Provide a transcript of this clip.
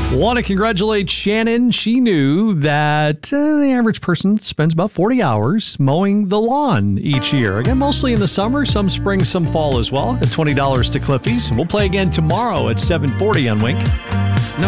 Want to congratulate Shannon. She knew that the average person spends about 40 hours mowing the lawn each year. Again, mostly in the summer, some spring, some fall as well. At $20 to Cliffy's. We'll play again tomorrow at 7:40 on Wink.